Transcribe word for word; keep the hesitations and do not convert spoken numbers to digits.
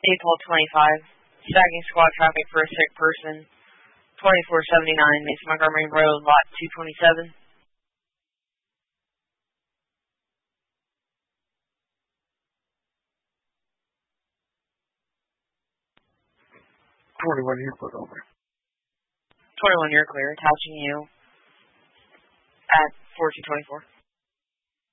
April twenty-five. Stacking squad traffic for a sick person. twenty-four seventy-nine Mason Montgomery Road, lot two twenty-seven. twenty-one, you're clear over. twenty-one, you're clear. Attaching you at fourteen twenty-four.